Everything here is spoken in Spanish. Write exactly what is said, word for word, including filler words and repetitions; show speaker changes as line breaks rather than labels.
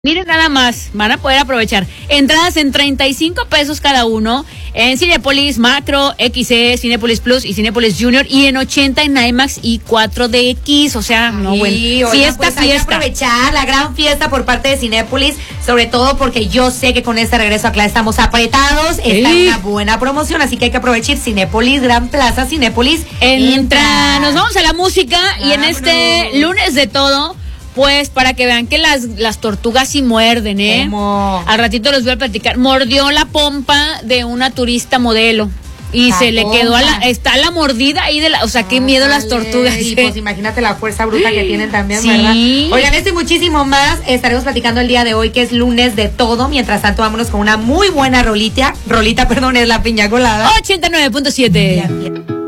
Miren nada más, van a poder aprovechar entradas en treinta y cinco pesos cada uno en Cinépolis Macro, X E, Cinépolis Plus y Cinépolis Junior, y en ochenta en IMAX y cuatro D X, o sea, no, bueno,
oigan,
fiesta,
pues hay que
fiesta.
aprovechar la gran fiesta por parte de Cinépolis, sobre todo porque yo sé que con este regreso a clase estamos apretados, está
Sí.
una buena promoción, así que hay que aprovechar Cinépolis, Gran Plaza, Cinépolis.
Entra, nos vamos a la música y en
Vámonos.
este lunes de todo, pues para que vean que las, las tortugas sí muerden, ¿eh?
¿Cómo?
Al ratito les voy a platicar. Mordió la pompa de una turista modelo y
La
se le quedó a la,
pompa.
está la mordida ahí de la, o sea, qué miedo las
Ándale.
tortugas.
Y
¿eh?
pues imagínate la fuerza bruta que tienen también,
Sí.
¿verdad? Oigan, esto y muchísimo más estaremos platicando el día de hoy, que es lunes de todo. Mientras tanto, vámonos con una muy buena rolita. Rolita, perdón, es la piña colada.
ochenta y nueve punto siete.
Bien, bien.